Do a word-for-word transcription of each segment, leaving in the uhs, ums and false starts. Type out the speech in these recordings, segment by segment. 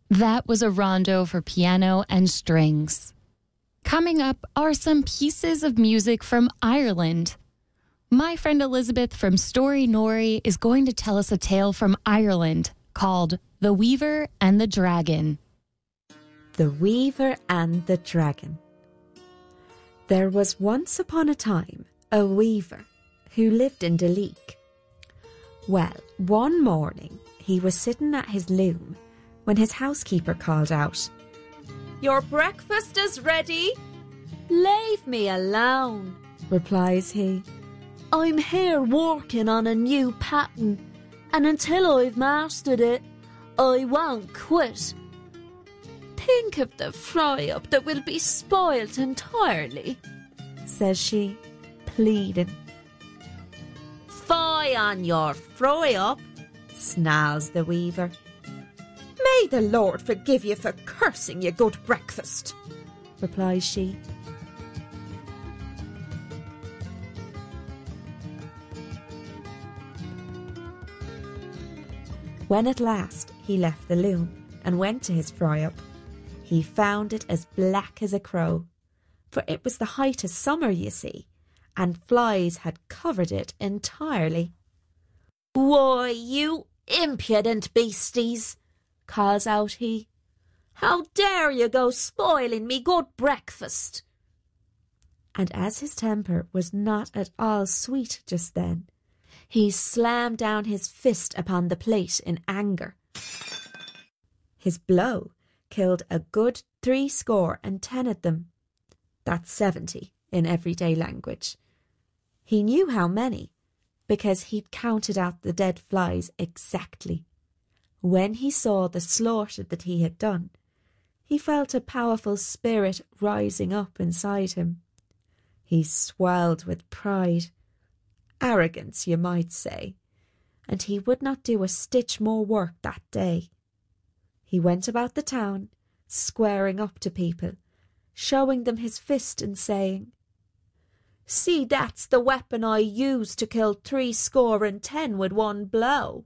That was a rondo for piano and strings. Coming up are some pieces of music from Ireland. My friend Elizabeth from Story Nori is going to tell us a tale from Ireland called The Weaver and the Dragon. The Weaver and the Dragon. There was once upon a time a weaver who lived in Duleek. Well, one morning he was sitting at his loom when his housekeeper called out, "Your breakfast is ready." "Leave me alone," replies he. "I'm here working on a new pattern, and until I've mastered it, I won't quit." "Think of the fry-up that will be spoilt entirely," says she, pleading. "Fie on your fry-up," snarls the weaver. "May the Lord forgive you for cursing your good breakfast," replies she. When at last he left the loom and went to his fry-up, he found it as black as a crow, for it was the height of summer, you see, and flies had covered it entirely. "Why, you impudent beasties," calls out he, "how dare you go spoiling me good breakfast?" And as his temper was not at all sweet just then, he slammed down his fist upon the plate in anger. His blow killed a good three score and ten of them. That's seventy in everyday language. He knew how many, because he'd counted out the dead flies exactly. When he saw the slaughter that he had done, he felt a powerful spirit rising up inside him. He swelled with pride. Arrogance, you might say, and he would not do a stitch more work that day. He went about the town, squaring up to people, showing them his fist and saying, "See, that's the weapon I used to kill three score and ten with one blow.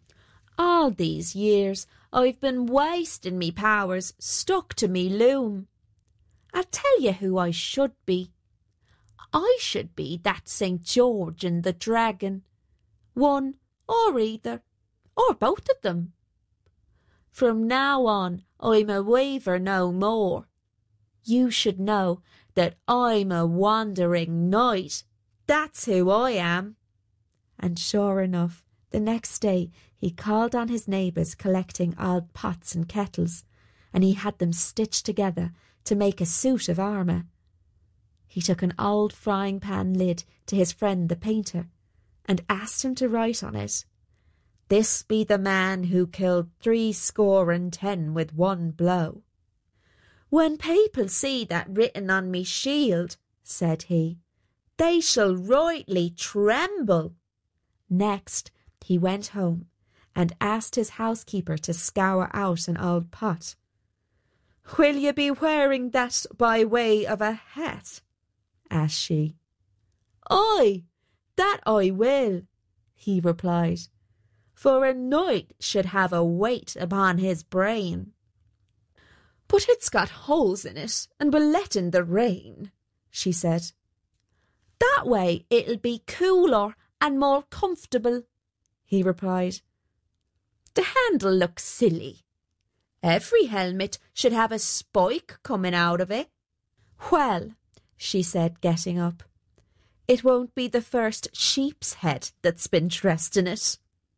All these years I've been wasting me powers stuck to me loom. I'll tell you who I should be. I should be that Saint George and the Dragon, one or either, or both of them. From now on I'm a weaver no more. You should know that I'm a wandering knight. That's who I am." And sure enough, the next day he called on his neighbours collecting old pots and kettles, and he had them stitched together to make a suit of armour. He took an old frying pan lid to his friend the painter, and asked him to write on it, "This be the man who killed three score and ten with one blow." "When people see that written on me shield," said he, "they shall rightly tremble." Next he went home and asked his housekeeper to scour out an old pot. "Will you be wearing that by way of a hat?" asked she. "Aye, that I will," he replied, "for a knight should have a weight upon his brain." "But it's got holes in it and will let in the rain," she said. "That way it'll be cooler and more comfortable," he replied. "The handle looks silly. Every helmet should have a spike coming out of it." "Well," she said, getting up, "it won't be the first sheep's head that's been dressed in it."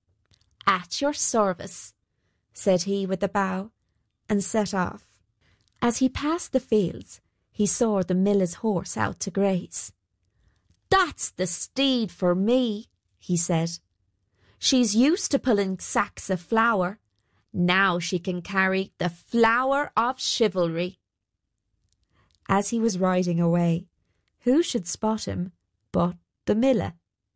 "At your service," said he with a bow, and set off. As he passed the fields, he saw the miller's horse out to graze. "That's the steed for me," he said. "She's used to pulling sacks of flour. Now she can carry the flower of chivalry." As he was riding away, who should spot him but the miller?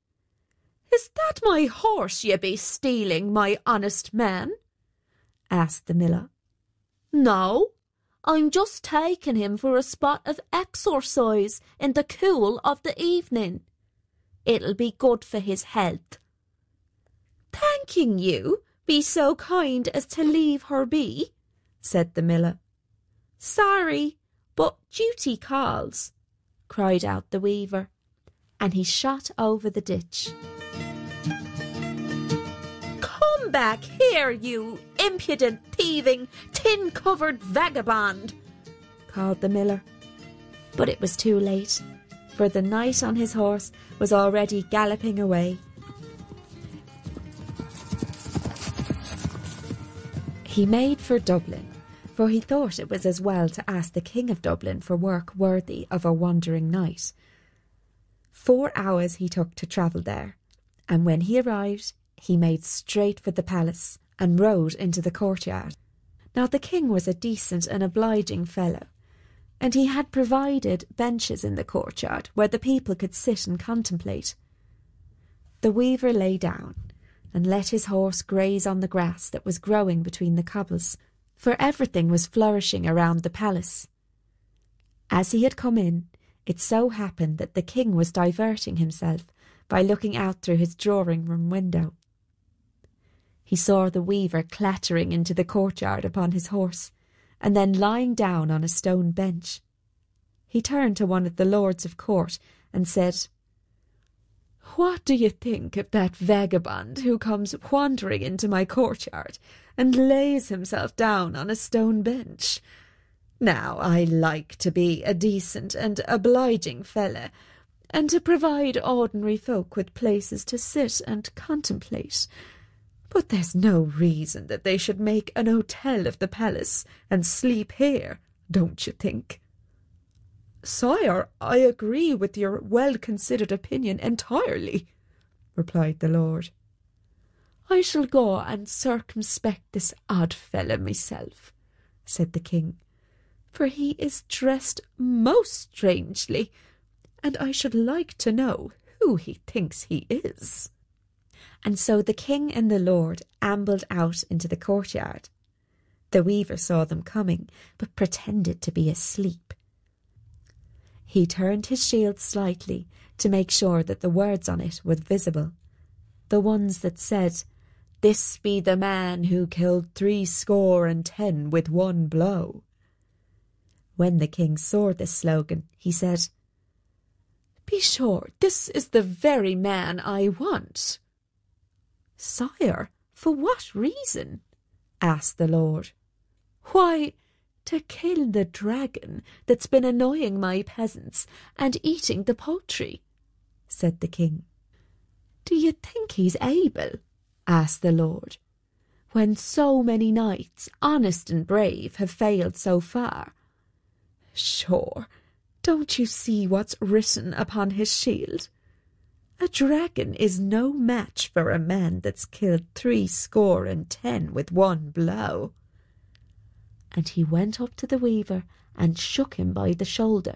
"Is that my horse ye be stealing, my honest man?" asked the miller. "No, I'm just taking him for a spot of exercise in the cool of the evening. It'll be good for his health." "Thanking you, be so kind as to leave her be," said the miller. "Sorry, but duty calls," cried out the weaver, and he shot over the ditch. "Come back here, you impudent, thieving, tin-covered vagabond," called the miller. But it was too late, for the knight on his horse was already galloping away. He made for Dublin, for he thought it was as well to ask the King of Dublin for work worthy of a wandering knight. Four hours he took to travel there, and when he arrived, he made straight for the palace and rode into the courtyard. Now the king was a decent and obliging fellow, and he had provided benches in the courtyard where the people could sit and contemplate. The weaver lay down and let his horse graze on the grass that was growing between the cobbles, for everything was flourishing around the palace. As he had come in, it so happened that the king was diverting himself by looking out through his drawing-room window. He saw the weaver clattering into the courtyard upon his horse, and then lying down on a stone bench. He turned to one of the lords of court and said, "What do you think of that vagabond who comes wandering into my courtyard and lays himself down on a stone bench? Now, I like to be a decent and obliging fella, and to provide ordinary folk with places to sit and contemplate. But there's no reason that they should make an hotel of the palace and sleep here, don't you think?" "Sire, I agree with your well-considered opinion entirely," replied the lord. "I shall go and circumspect this odd fellow myself," said the king, "for he is dressed most strangely, and I should like to know who he thinks he is." And so the king and the lord ambled out into the courtyard. The weaver saw them coming, but pretended to be asleep. He turned his shield slightly to make sure that the words on it were visible, the ones that said, "This be the man who killed three score and ten with one blow." When the king saw this slogan, he said, "Be sure this is the very man I want." "Sire, for what reason?" asked the lord. "Why, to kill the dragon that's been annoying my peasants and eating the poultry," said the king. "Do you think he's able?" asked the lord, "when so many knights, honest and brave, have failed so far? Sure, don't you see what's written upon his shield? A dragon is no match for a man that's killed three score and ten with one blow." And he went up to the weaver and shook him by the shoulder.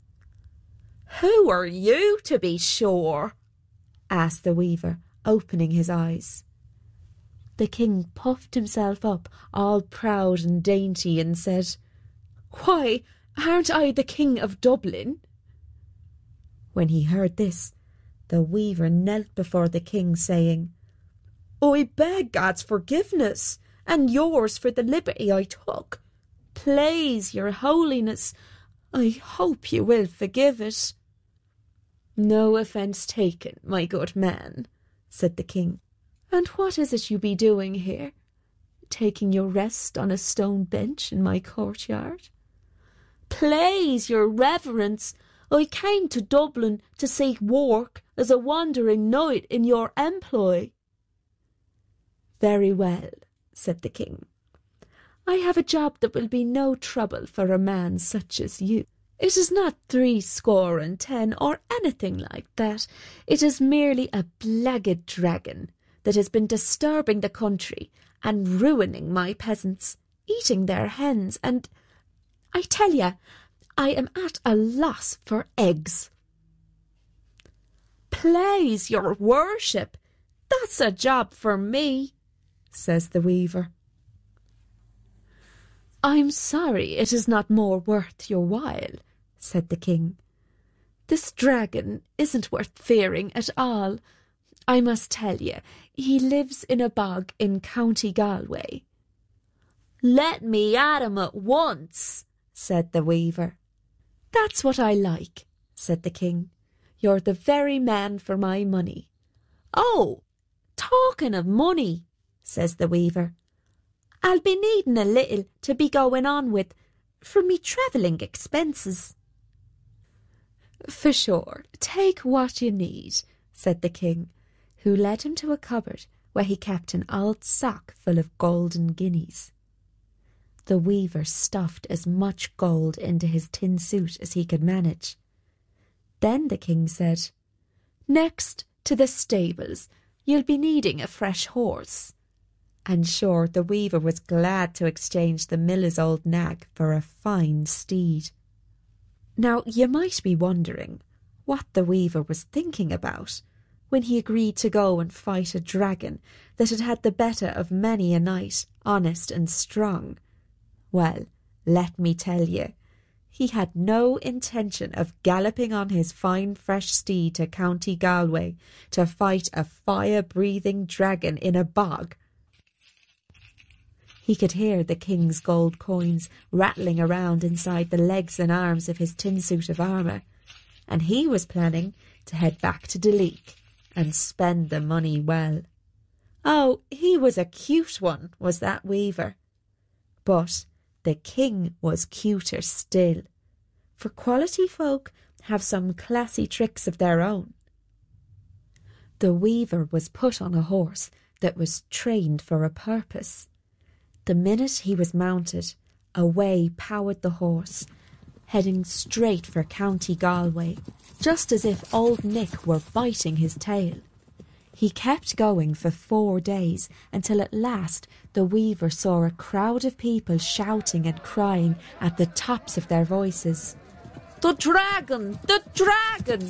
"Who are you, to be sure?" asked the weaver, opening his eyes. The king puffed himself up, all proud and dainty, and said, "Why, aren't I the King of Dublin?" When he heard this, the weaver knelt before the king, saying, "I beg God's forgiveness, and yours for the liberty I took. Please, your holiness, I hope you will forgive it." "No offence taken, my good man," said the king. "And what is it you be doing here, taking your rest on a stone bench in my courtyard?" "Please, your reverence, I came to Dublin to seek work as a wandering knight in your employ." "Very well," said the king. "I have a job that will be no trouble for a man such as you. It is not three score and ten or anything like that. It is merely a blackguard dragon that has been disturbing the country and ruining my peasants, eating their hens, and I tell you, I am at a loss for eggs." "Please, your worship, that's a job for me," says the weaver. "I'm sorry it is not more worth your while," said the king. "This dragon isn't worth fearing at all. I must tell you, he lives in a bog in County Galway." "Let me at him at once," said the weaver. "That's what I like," said the king. "You're the very man for my money." "Oh, talking of money," says the weaver, "I'll be needing a little to be going on with for me travelling expenses." "For sure, take what you need," said the king, who led him to a cupboard where he kept an old sock full of golden guineas. The weaver stuffed as much gold into his tin suit as he could manage. Then the king said, "Next to the stables, you'll be needing a fresh horse." And sure, the weaver was glad to exchange the miller's old nag for a fine steed. Now, you might be wondering what the weaver was thinking about when he agreed to go and fight a dragon that had had the better of many a knight, honest and strong. Well, let me tell you, he had no intention of galloping on his fine fresh steed to County Galway to fight a fire-breathing dragon in a bog. He could hear the king's gold coins rattling around inside the legs and arms of his tin suit of armour, and he was planning to head back to Duleek and spend the money well. Oh, he was a cute one, was that weaver. But the king was cuter still, for quality folk have some classy tricks of their own. The weaver was put on a horse that was trained for a purpose. The minute he was mounted, away powered the horse, heading straight for County Galway, just as if Old Nick were biting his tail. He kept going for four days until at last the weaver saw a crowd of people shouting and crying at the tops of their voices, "The dragon! The dragon!"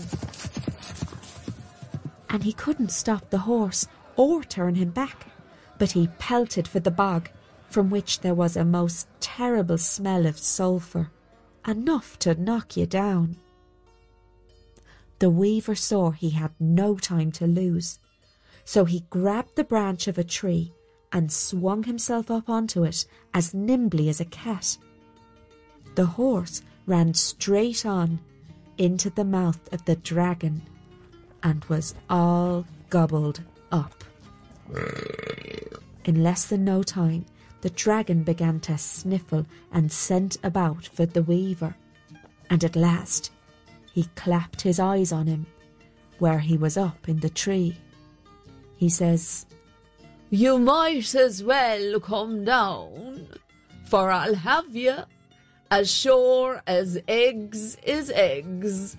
And he couldn't stop the horse or turn him back, but he pelted for the bog, from which there was a most terrible smell of sulphur, enough to knock you down. The weaver saw he had no time to lose, so he grabbed the branch of a tree and swung himself up onto it as nimbly as a cat. The horse ran straight on into the mouth of the dragon and was all gobbled up. In less than no time, the dragon began to sniffle and scent about for the weaver, and at last he clapped his eyes on him, where he was up in the tree. He says, "You might as well come down, for I'll have you, as sure as eggs is eggs."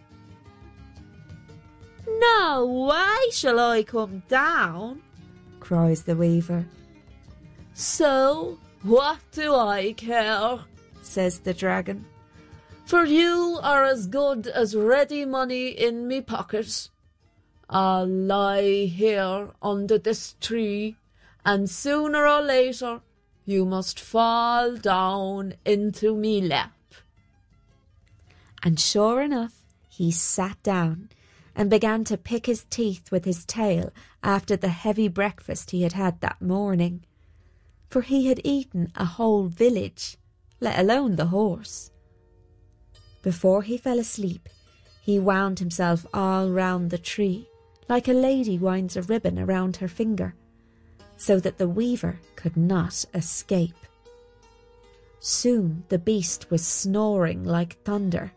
"No, why shall I come down?" cries the weaver. "So, what do I care?" says the dragon. "For you are as good as ready money in me pocket. I'll lie here under this tree, and sooner or later you must fall down into me lap." And sure enough, he sat down and began to pick his teeth with his tail after the heavy breakfast he had had that morning, for he had eaten a whole village, let alone the horse. Before he fell asleep, he wound himself all round the tree, like a lady winds a ribbon around her finger, so that the weaver could not escape. Soon the beast was snoring like thunder.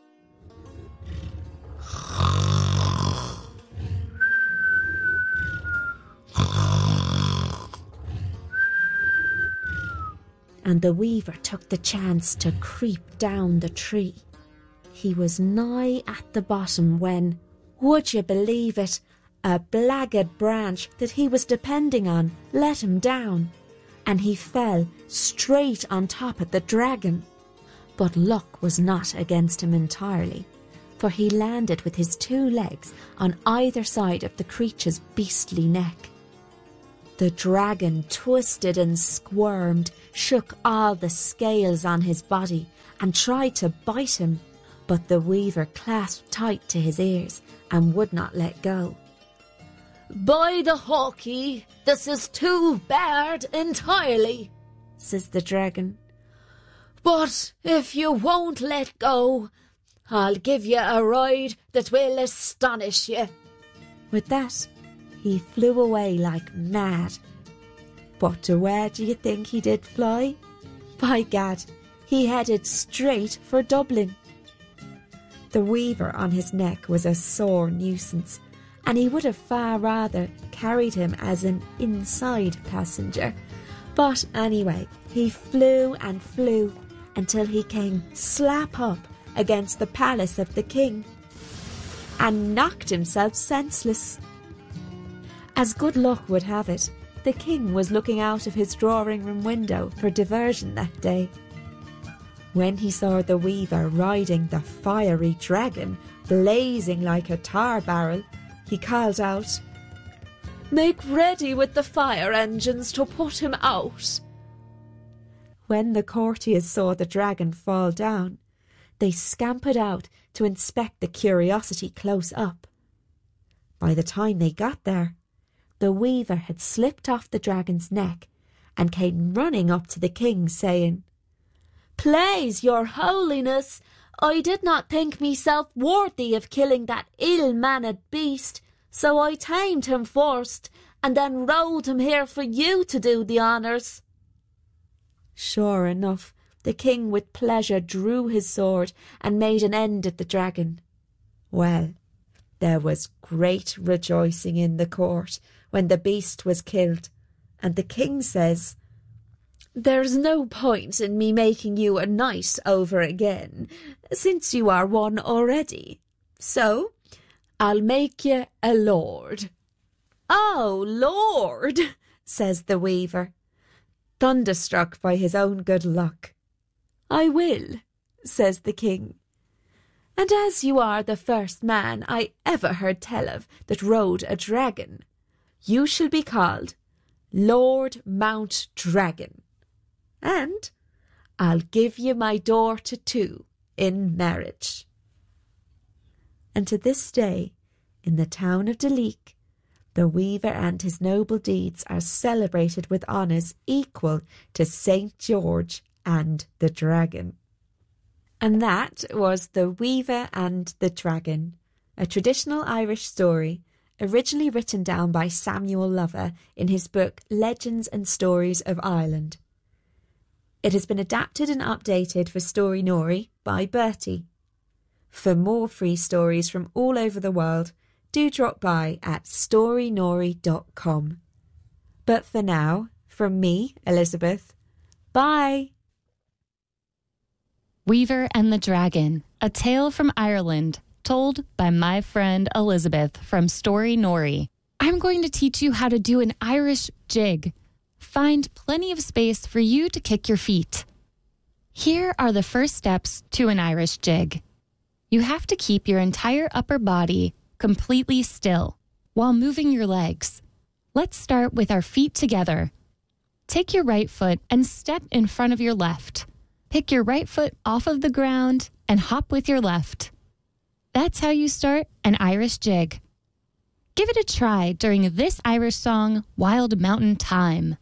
And the weaver took the chance to creep down the tree. He was nigh at the bottom when, would you believe it, a blackguard branch that he was depending on let him down, and he fell straight on top of the dragon. But luck was not against him entirely, for he landed with his two legs on either side of the creature's beastly neck. The dragon twisted and squirmed, shook all the scales on his body, and tried to bite him, but the weaver clasped tight to his ears and would not let go. "By the hawkey, this is too bad entirely," says the dragon. "But if you won't let go, I'll give you a ride that will astonish you." With that, he flew away like mad. But to where do you think he did fly? By gad, he headed straight for Dublin. The weaver on his neck was a sore nuisance, and he would have far rather carried him as an inside passenger. But anyway, he flew and flew until he came slap up against the palace of the king and knocked himself senseless. As good luck would have it, the king was looking out of his drawing room window for diversion that day. When he saw the weaver riding the fiery dragon, blazing like a tar barrel, he called out, "Make ready with the fire engines to put him out." When the courtiers saw the dragon fall down, they scampered out to inspect the curiosity close up. By the time they got there, the weaver had slipped off the dragon's neck and came running up to the king, saying, "Please, your holiness, I did not think myself worthy of killing that ill-mannered beast, so I tamed him first and then rode him here for you to do the honours." Sure enough, the king with pleasure drew his sword and made an end of the dragon. Well, there was great rejoicing in the court when the beast was killed, and the king says, "There's no point in me making you a knight over again, since you are one already. So I'll make you a lord." "Oh, Lord," says the weaver, thunderstruck by his own good luck. "I will," says the king. "And as you are the first man I ever heard tell of that rode a dragon, you shall be called Lord Mount Dragon. And I'll give you my daughter too in marriage." And to this day, in the town of Duleek, the weaver and his noble deeds are celebrated with honours equal to Saint George and the dragon. And that was The Weaver and the Dragon, a traditional Irish story originally written down by Samuel Lover in his book Legends and Stories of Ireland. It has been adapted and updated for Storynory by Bertie. For more free stories from all over the world, do drop by at storynory dot com. But for now, from me, Elizabeth, bye! Weaver and the Dragon, a tale from Ireland, told by my friend Elizabeth from Storynory. I'm going to teach you how to do an Irish jig. Find plenty of space for you to kick your feet. Here are the first steps to an Irish jig. You have to keep your entire upper body completely still while moving your legs. Let's start with our feet together. Take your right foot and step in front of your left. Pick your right foot off of the ground and hop with your left. That's how you start an Irish jig. Give it a try during this Irish song, Wild Mountain Thyme.